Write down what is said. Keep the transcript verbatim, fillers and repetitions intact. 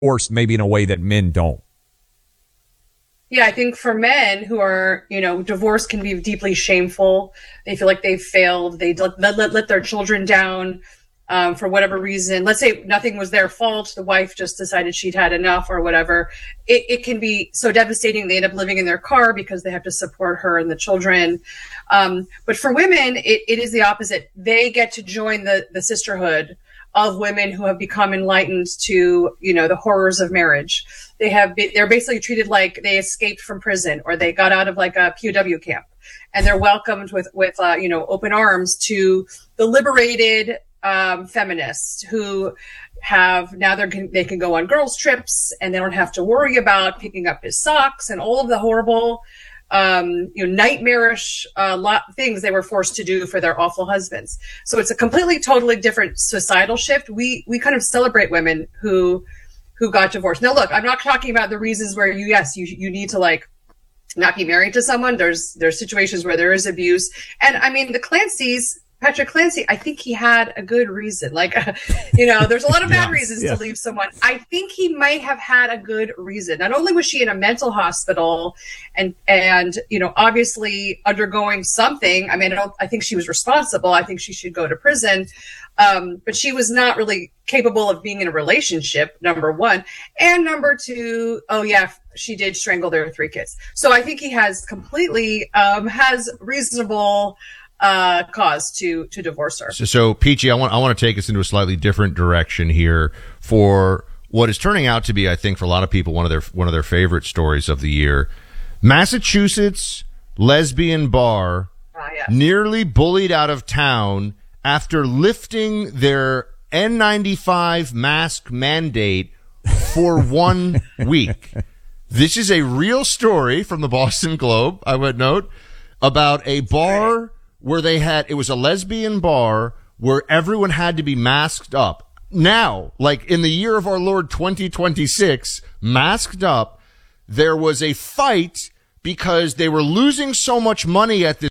divorce maybe in a way that men don't. Yeah, I think for men who are, you know, divorce can be deeply shameful. They feel like they've failed. They let, let, let their children down um, for whatever reason. Let's say nothing was their fault. The wife just decided she'd had enough or whatever. It, it can be so devastating. They end up living in their car because they have to support her and the children. Um, but for women, it, it is the opposite. They get to join the, the sisterhood of women who have become enlightened to, you know, the horrors of marriage. They have, be, they're basically treated like they escaped from prison or they got out of like a P O W camp, and they're welcomed with, with, uh, you know, open arms to the liberated, um, feminists who have now they're, they can go on girls trips and they don't have to worry about picking up his socks and all of the horrible, Um, you know, nightmarish uh, lot things they were forced to do for their awful husbands. So it's a completely, totally different societal shift. We we kind of celebrate women who who got divorced. Now, look, I'm not talking about the reasons where you yes you you need to like not be married to someone. There's there's situations where there is abuse, and I mean the Clancy's. Patrick Clancy, I think he had a good reason. Like, uh, you know, there's a lot of bad yeah, reasons yeah. to leave someone. I think he might have had a good reason. Not only was she in a mental hospital and, and, you know, obviously undergoing something. I mean, I don't, I think she was responsible. I think she should go to prison. Um, but she was not really capable of being in a relationship, number one. And number two, oh yeah, she did strangle their three kids. So I think he has completely, um, has reasonable, Uh, cause to to divorce her. So, so Peachy, I want I want to take us into a slightly different direction here for what is turning out to be, I think, for a lot of people, one of their one of their favorite stories of the year. Massachusetts lesbian bar uh, yes. nearly bullied out of town after lifting their N ninety-five mask mandate for one week. This is a real story from the Boston Globe, I would note, about a bar where they had, it was a lesbian bar where everyone had to be masked up. Now, like in the year of our Lord twenty twenty-six, masked up, there was a fight because they were losing so much money at this